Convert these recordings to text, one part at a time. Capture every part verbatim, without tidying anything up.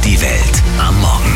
die Welt am Morgen.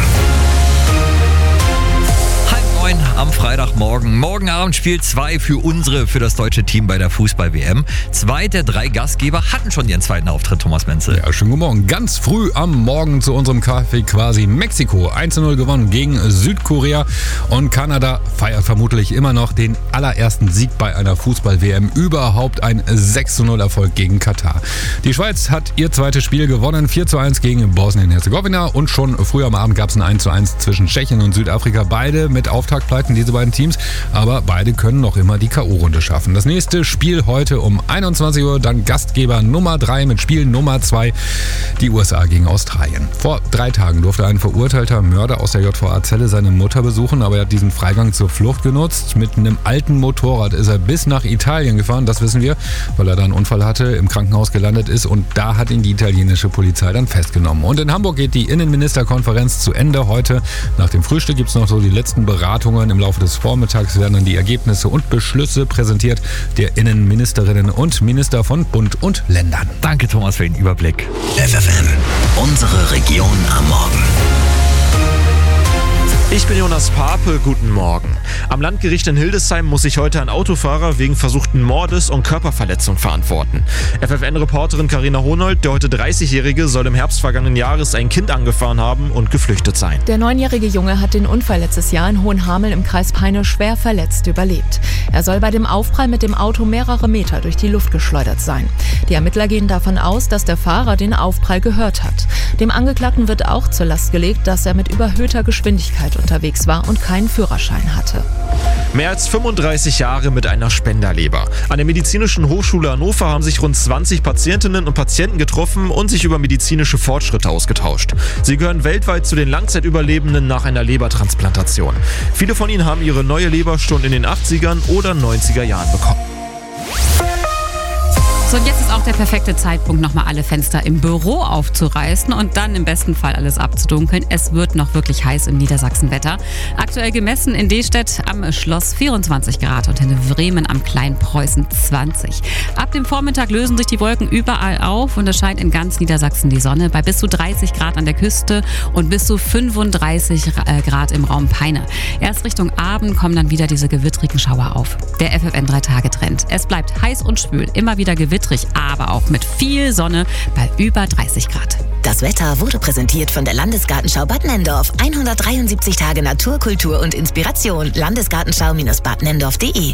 Am Freitagmorgen. Morgen Abend Spiel zwei für unsere, für das deutsche Team bei der Fußball-W M. Zwei der drei Gastgeber hatten schon ihren zweiten Auftritt, Thomas Menzel. Ja, schönen guten Morgen. Ganz früh am Morgen zu unserem Kaffee quasi Mexiko. eins zu null gewonnen gegen Südkorea. Und Kanada feiert vermutlich immer noch den allerersten Sieg bei einer Fußball-W M. Überhaupt ein sechs zu null Erfolg gegen Katar. Die Schweiz hat ihr zweites Spiel gewonnen. vier zu eins gegen Bosnien-Herzegowina. Und schon früh am Abend gab es ein eins zu eins zwischen Tschechien und Südafrika. Beide mit Auftaktpleiten, diese beiden Teams. Aber beide können noch immer die K O-Runde schaffen. Das nächste Spiel heute um einundzwanzig Uhr. Dann Gastgeber Nummer drei mit Spiel Nummer zwei. Die U S A gegen Australien. Vor drei Tagen durfte ein verurteilter Mörder aus der J V A-Zelle seine Mutter besuchen. Aber er hat diesen Freigang zur Flucht genutzt. Mit einem alten Motorrad ist er bis nach Italien gefahren. Das wissen wir, weil er da einen Unfall hatte, im Krankenhaus gelandet ist. Und da hat ihn die italienische Polizei dann festgenommen. Und in Hamburg geht die Innenministerkonferenz zu Ende heute. Nach dem Frühstück gibt es noch so die letzten Beratungen. Im Laufe des Vormittags werden dann die Ergebnisse und Beschlüsse präsentiert der Innenministerinnen und Minister von Bund und Ländern. Danke, Thomas, für den Überblick. F F N, unsere Region am Morgen. Ich bin Jonas Pape, guten Morgen. Am Landgericht in Hildesheim muss sich heute ein Autofahrer wegen versuchten Mordes und Körperverletzung verantworten. F F N-Reporterin Carina Honold, der heute dreißigjährige, soll im Herbst vergangenen Jahres ein Kind angefahren haben und geflüchtet sein. Der neunjährige Junge hat den Unfall letztes Jahr in Hohenhameln im Kreis Peine schwer verletzt überlebt. Er soll bei dem Aufprall mit dem Auto mehrere Meter durch die Luft geschleudert sein. Die Ermittler gehen davon aus, dass der Fahrer den Aufprall gehört hat. Dem Angeklagten wird auch zur Last gelegt, dass er mit überhöhter Geschwindigkeit unterwegs war und keinen Führerschein hatte. Mehr als fünfunddreißig Jahre mit einer Spenderleber. An der Medizinischen Hochschule Hannover haben sich rund zwanzig Patientinnen und Patienten getroffen und sich über medizinische Fortschritte ausgetauscht. Sie gehören weltweit zu den Langzeitüberlebenden nach einer Lebertransplantation. Viele von ihnen haben ihre neue Leber schon in den achtzigern oder neunziger Jahren bekommen. So, und jetzt ist auch der perfekte Zeitpunkt, nochmal alle Fenster im Büro aufzureißen und dann im besten Fall alles abzudunkeln. Es wird noch wirklich heiß im Niedersachsenwetter. Aktuell gemessen in Destedt am Schloss vierundzwanzig Grad und in Bremen am Kleinpreußen zwanzig. Ab dem Vormittag lösen sich die Wolken überall auf und es scheint in ganz Niedersachsen die Sonne bei bis zu dreißig Grad an der Küste und bis zu fünfunddreißig Grad im Raum Peine. Erst Richtung Abend kommen dann wieder diese gewittrigen Schauer auf. Der F F N drei Tage Trend. Es bleibt heiß und schwül, immer wieder gewittrig, aber auch mit viel Sonne bei über dreißig Grad. Das Wetter wurde präsentiert von der Landesgartenschau Bad Nenndorf. hundertdreiundsiebzig Tage Natur, Kultur und Inspiration. Landesgartenschau-bad nendorf punkt de.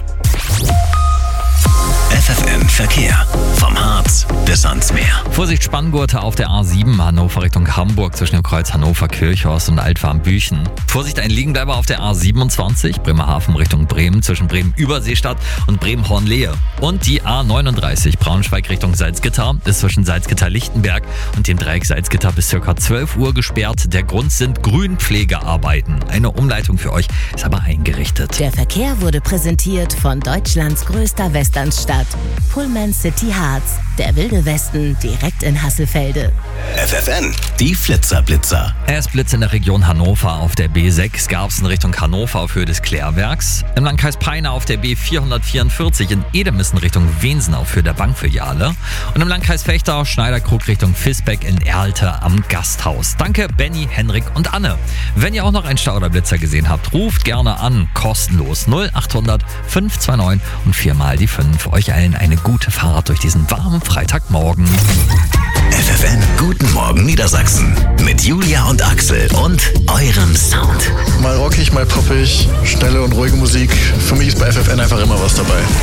F F N Verkehr. Vom Harz bis ans Meer. Vorsicht, Spanngurte auf der A sieben, Hannover Richtung Hamburg zwischen dem Kreuz Hannover-Kirchhorst und Altwarmbüchen. Vorsicht, ein Liegenbleiber auf der A siebenundzwanzig, Bremerhaven Richtung Bremen zwischen Bremen-Überseestadt und Bremen-Hornlehe. Und die A neununddreißig, Braunschweig Richtung Salzgitter, ist zwischen Salzgitter-Lichtenberg und dem Dreieck Salzgitter bis ca. zwölf Uhr gesperrt. Der Grund sind Grünpflegearbeiten. Eine Umleitung für euch ist aber eingerichtet. Der Verkehr wurde präsentiert von Deutschlands größter Westernstadt. Pullman City Harz, der wilde Westen direkt in Hasselfelde. F F N, die Flitzerblitzer. Erst Blitz in der Region Hannover auf der B sechs, Garbsen Richtung Hannover auf Höhe des Klärwerks. Im Landkreis Peine auf der B vierhundertvierundvierzig, in Edemissen Richtung Wensen auf Höhe der Bankfiliale. Und im Landkreis Vechta, Schneiderkrug Richtung Visbeck in Erlte am Gasthaus. Danke Benny, Henrik und Anne. Wenn ihr auch noch einen Stau oder Blitzer gesehen habt, ruft gerne an, kostenlos null achthundert fünf zwei neun und viermal die fünf. Euch allen eine gute Fahrt durch diesen warmen Freitagmorgen. F F N, guten Morgen Niedersachsen. Mit Julia und Axel und eurem Sound. Mal rockig, mal poppig, schnelle und ruhige Musik. Für mich ist bei F F N einfach immer was dabei.